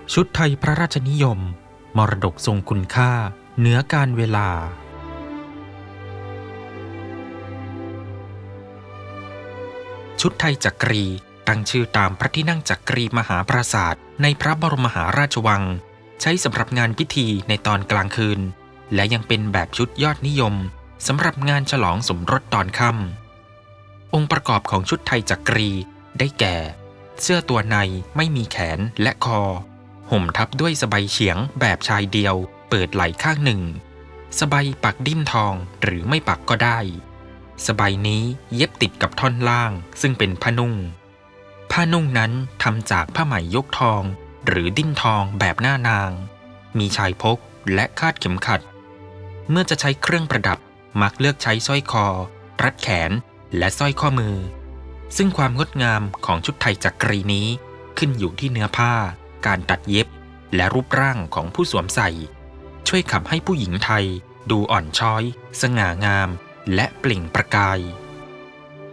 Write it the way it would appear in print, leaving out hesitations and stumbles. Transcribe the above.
ชุดไทยพระราชนิยมมรดกทรงคุณค่าเหนือการเวลาชุดไทยจักรีตั้งชื่อตามพระที่นั่งจักรีมหาปราสาทในพระบรมมหาราชวังใช้สำหรับงานพิธีในตอนกลางคืนและยังเป็นแบบชุดยอดนิยมสำหรับงานฉลองสมรสตอนค่ำองค์ประกอบของชุดไทยจักรีได้แก่เสื้อตัวในไม่มีแขนและคอห่มทับด้วยสบายเฉียงแบบชายเดียวเปิดไหล่ข้างหนึ่งสบายปักดิ้นทองหรือไม่ปักก็ได้สบายนี้เย็บติดกับท่อนล่างซึ่งเป็นผ้านุ่งนั้นทำจากผ้าไหมยกทองหรือดิ้นทองแบบหน้านางมีชายพกและคาดเข็มขัดเมื่อจะใช้เครื่องประดับมักเลือกใช้สร้อยคอรัดแขนและสร้อยข้อมือซึ่งความงดงามของชุดไทยจักรีนี้ขึ้นอยู่ที่เนื้อผ้าการตัดเย็บและรูปร่างของผู้สวมใส่ช่วยขับให้ผู้หญิงไทยดูอ่อนช้อยสง่างามและเปล่งประกาย